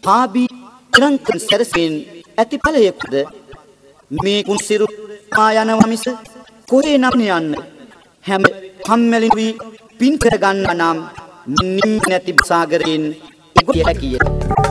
පාබී නිරන්තරයෙන් සැරසෙමින් ඇති ඵලයක්ද මේ කුන්සිරු මා යනවා මිස කොහේ නම් යන්න හැම කම්මැලි වී පින් කර ගන්නා නම් නිම් නැති සාගරයෙන් එගොඩ හැකිය.